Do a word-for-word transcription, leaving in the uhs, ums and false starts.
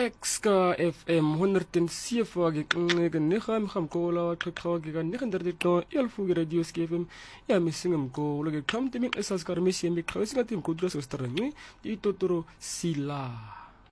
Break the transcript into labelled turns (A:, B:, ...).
A: X ka F M honderdzeven negen negen mkola qeqqa ga negendertig elfu radio F M ya mising mkola ke kam timing esas karmisi mi qawsinga tim kudras starani itotoro sila